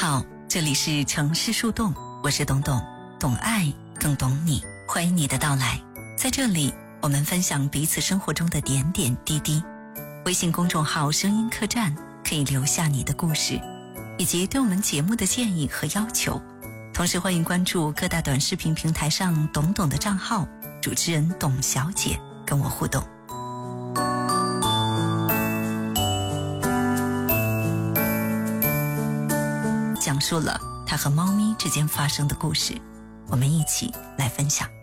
好，这里是城市树洞，我是董董，懂爱更懂你，欢迎你的到来。在这里我们分享彼此生活中的点点滴滴。微信公众号声音客栈可以留下你的故事，以及对我们节目的建议和要求。同时欢迎关注各大短视频平台上董董的账号，主持人董小姐跟我互动。讲述了他和猫咪之间发生的故事，我们一起来分享。